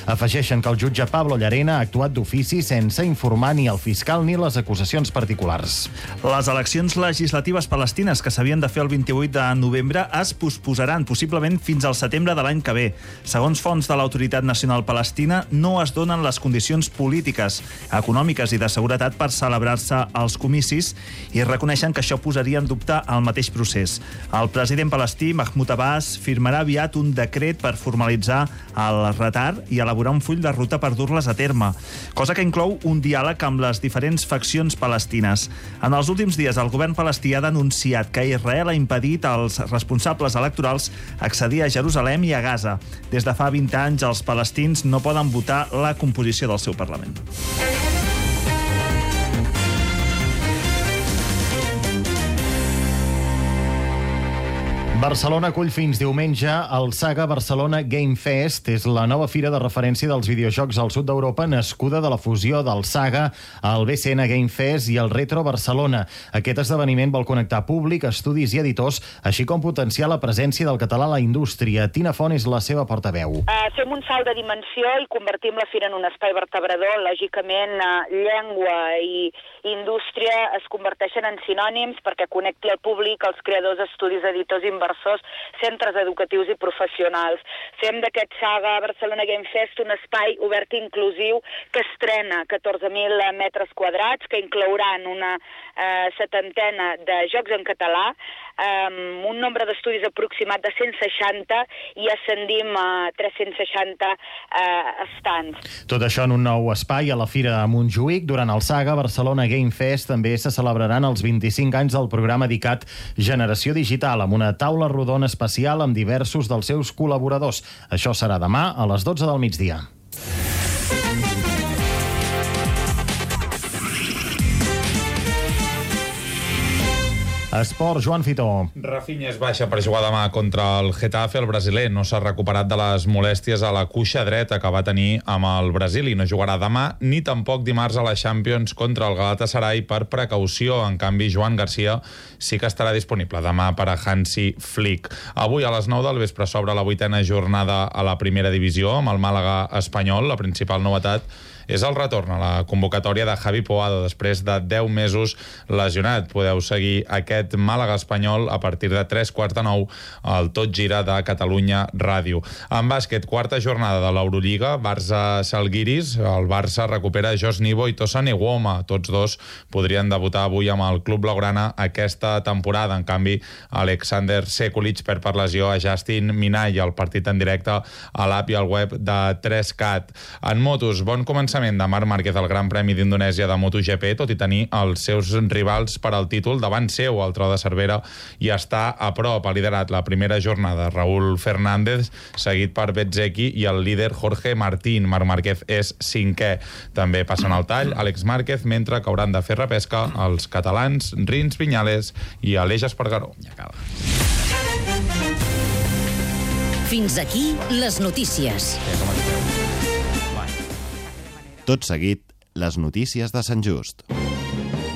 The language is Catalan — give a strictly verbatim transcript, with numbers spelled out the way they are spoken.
Afegeixen que el jutge Pablo Llarena ha actuat d'ofici sense informar ni el fiscal ni les acusacions particulars. Les eleccions legislatives palestines que s'havien de fer el vint-i-vuit de novembre es posposaran possiblement fins al setembre de l'any que ve. Segons fonts de l'Autoritat Nacional Palestina, no es donen les condicions polítiques, econòmiques i de seguretat per celebrar-se els comicis i reconeixen que això posaria en dubte el mateix procés. El president palestí, Mahmoud Abbas, firmarà aviat un decret per formalitzar el retard i elaborar un full de ruta per dur-les a terme, cosa que inclou un diàleg amb les diferents faccions palestines. En els últims dies, el govern palestí ha denunciat que Israel ha impedit als responsables electorals accedir a Jerusalem i a Gaza. Des de fa vint anys, els palestins no poden votar la composició del seu Parlament. Barcelona acull fins diumenge el Saga Barcelona Game Fest. És la nova fira de referència dels videojocs al sud d'Europa, nascuda de la fusió del Saga, el B C N Game Fest i el Retro Barcelona. Aquest esdeveniment vol connectar públic, estudis i editors, així com potenciar la presència del català a la indústria. Tina Font és la seva portaveu. Uh, fem un salt de dimensió i convertim la fira en un espai vertebrador. Lògicament, uh, llengua i indústria es converteixen en sinònims perquè connecti el públic, els creadors, estudis, editors, inversors, centres educatius i professionals. Fem d'aquest Saga Barcelona Game Fest un espai obert i inclusiu que estrena catorze mil metres quadrats, que inclouran una eh, setantena de jocs en català, eh, un nombre d'estudis aproximat de cent seixanta i ascendim a tres-cents seixanta eh, estants. Tot això en un nou espai a la Fira a Montjuïc. Durant el Saga Barcelona Game Fest també se celebraran els vint-i-cinc anys del programa dedicat Generació Digital, amb una taula rodona especial amb diversos dels seus col·laboradors. Això serà demà a les dotze del migdia. Esport, Joan Fitó. Rafinha es baixa per jugar demà contra el Getafe. El brasiler no s'ha recuperat de les molèsties a la cuixa dreta que va tenir amb el Brasil i no jugarà demà ni tampoc dimarts a la Champions contra el Galatasaray per precaució. En canvi, Joan Garcia sí que estarà disponible demà per a Hansi Flick. Avui a les nou del vespre s'obre la vuitena jornada a la primera divisió amb el Màlaga espanyol. La principal novetat és el retorn a la convocatòria de Javi Poado després de deu mesos lesionat. Podeu seguir aquest Màlaga espanyol a partir de tres quarts de nou al Tot Gira de Catalunya Ràdio. En bàsquet, quarta jornada de l'Eurolliga, Barça-Salguiris. El Barça recupera Josh Nibo i Tosan Ewoma. Tots dos podrien debutar avui amb el club blaugrana aquesta temporada. En canvi, Alexander Sekulic perd per lesió a Justin Minaj. El partit en directe a l'app i al web de tres cat. En motos, bon començament de Marc Márquez al Gran Premi d'Indonèsia de MotoGP, tot i tenir els seus rivals per al títol davant seu. El Tro de Cervera i està a prop. Ha liderat la primera jornada Raúl Fernández, seguit per Bezzecchi i el líder Jorge Martín. Marc Márquez és cinquè. També passen al tall Àlex Márquez, mentre que hauran de fer repesca els catalans Rins Viñales i Aleix Espargaró. Fins aquí les notícies. Tot seguit, les notícies de Sant Just.